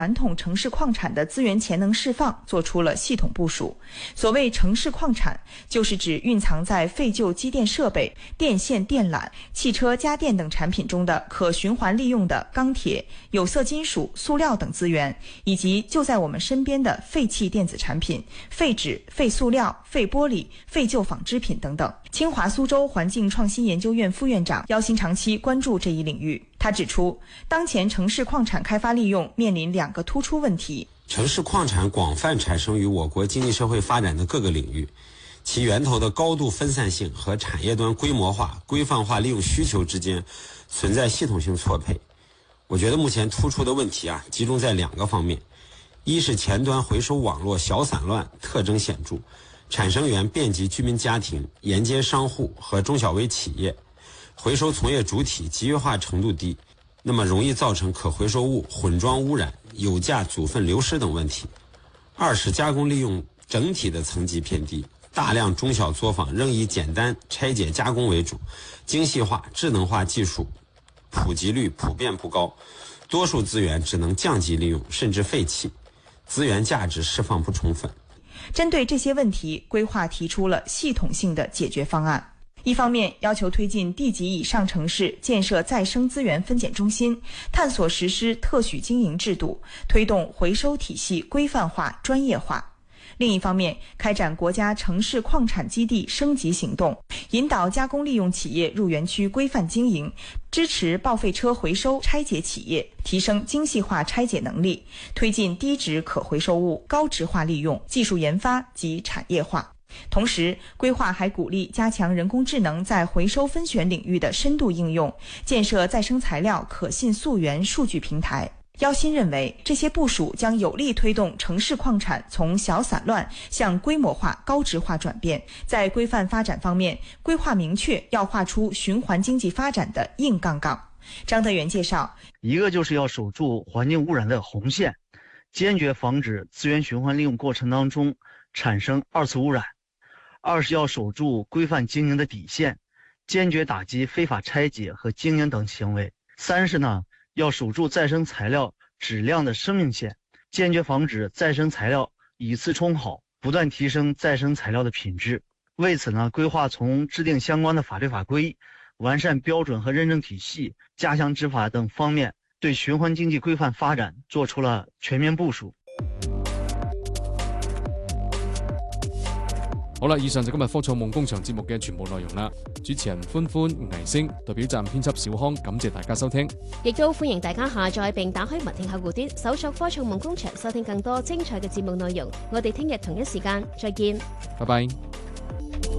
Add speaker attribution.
Speaker 1: 传统城市矿产的资源潜能释放做出了系统部署。所谓城市矿产，就是指蕴藏在废旧机电设备、电线电缆、汽车家电等产品中的可循环利用的钢铁、有色金属、塑料等资源，以及就在我们身边的废弃电子产品、废纸、废塑料、废玻璃、废旧纺织品等等。清华苏州环境创新研究院副院长姚鑫长期关注这一领域。他指出，当前城市矿产开发利用面临2个突出问题。
Speaker 2: 城市矿产广泛产生于我国经济社会发展的各个领域，其源头的高度分散性和产业端规模化、规范化利用需求之间存在系统性错配。我觉得目前突出的问题集中在2个方面。一是前端回收网络小散乱，特征显著，产生源遍及居民家庭、沿街商户和中小微企业，回收从业主体集约化程度低，那么容易造成可回收物混装污染、有价组分流失等问题。二是加工利用整体的层级偏低，大量中小作坊仍以简单拆解加工为主，精细化、智能化技术普及率普遍不高，多数资源只能降级利用甚至废弃，资源价值释放不充分。
Speaker 1: 针对这些问题，规划提出了系统性的解决方案。一方面，要求推进地级以上城市建设再生资源分拣中心，探索实施特许经营制度，推动回收体系规范化、专业化。另一方面，开展国家城市矿产基地升级行动，引导加工利用企业入园区规范经营，支持报废车回收拆解企业，提升精细化拆解能力，推进低值可回收物高值化利用、技术研发及产业化。同时，规划还鼓励加强人工智能在回收分选领域的深度应用，建设再生材料可信溯源数据平台。姚鑫认为，这些部署将有力推动城市矿产从小散乱向规模化、高值化转变。在规范发展方面，规划明确要画出循环经济发展的硬杠杠。张德元介绍，
Speaker 3: 一个就是要守住环境污染的红线，坚决防止资源循环利用过程当中产生二次污染；二是要守住规范经营的底线，坚决打击非法拆解和经营等行为；三是要守住再生材料质量的生命线，坚决防止再生材料以次充好，不断提升再生材料的品质。为此规划从制定相关的法律法规、完善标准和认证体系、加强执法等方面，对循环经济规范发展做出了全面部署。
Speaker 4: 好啦，以上就今日科創夢工場節目嘅全部內容啦。主持人歡歡、倪星，代表站編輯小康，感謝大家收聽。
Speaker 5: 亦都歡迎大家下載並打開文聽客戶端，搜索科創夢工場，收聽更多精彩嘅節目內容。我哋聽日同一時間再見。
Speaker 4: 拜拜。